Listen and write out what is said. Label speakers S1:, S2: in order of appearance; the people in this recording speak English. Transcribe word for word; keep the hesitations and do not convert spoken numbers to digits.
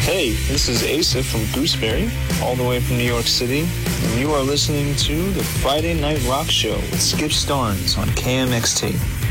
S1: Hey, this is Asa from Gooseberry, all the way from New York City, and you are listening to the Friday Night Rock Show with Skip Starnes on K M X T.